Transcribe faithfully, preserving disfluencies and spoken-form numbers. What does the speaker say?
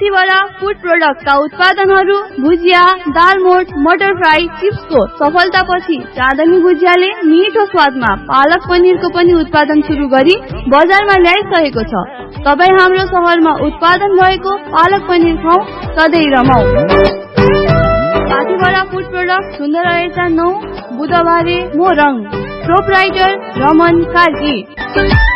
साथीभरा food प्रोडक्टका उत्पादनहरू भुजिया, दालमोट, मटर fry, चिप्सको सफलतापछि चाँदनी भुजियाले मिठो स्वादमा पालक पनिरको पनि उत्पादन सुरु गरी बजारमा ल्याइसकेको छ। तपाईँ हाम्रो शहरमा उत्पादन भएको पालक पनिर खाऊ, सधैँ रमाऊ। साथीभरा फूड प्रोडक्ट सुन्दर रहेछ नौ बुधबारे मोरङ। प्रोपराइटर रमन कार्की।